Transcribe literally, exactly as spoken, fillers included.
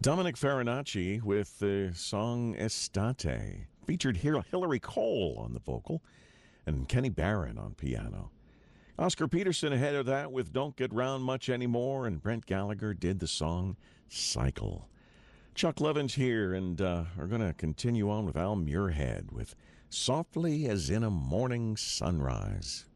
Dominic Farinacci with the song Estate featured Hillary Cole on the vocal and Kenny Barron on piano. Oscar Peterson ahead of that with Don't Get Round Much Anymore, and Brent Gallagher did the song Cycle. Chuck Levin's here, and uh, we're going to continue on with Al Muirhead with Softly as in a Morning Sunrise.